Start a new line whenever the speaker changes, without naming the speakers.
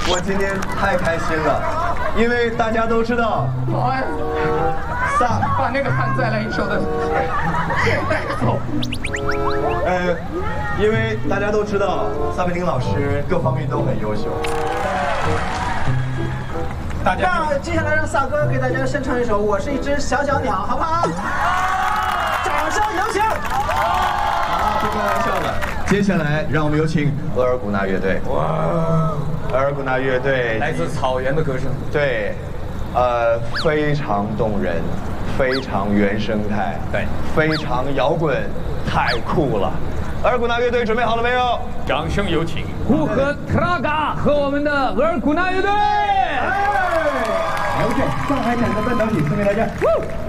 我今天太开心了，因为大家都知道，
好呀，把那个喊再来一首的带走。
因为大家都知道撒贝宁老师各方面都很优秀。
那接下来让萨哥给大家献唱一首《我是一只小小鸟》，好不好？掌声有请。
好，不开玩笑的。接下来让我们有请额尔古纳乐队。哇，额尔古纳乐队
来自草原的歌声。
对，非常动人，非常原生态，
对，
非常摇滚，太酷了。额尔古纳乐队准备好了没有？
掌声有请呼和特拉嘎和我们的额尔古纳乐队。
OK，上海产的半导体送给大家。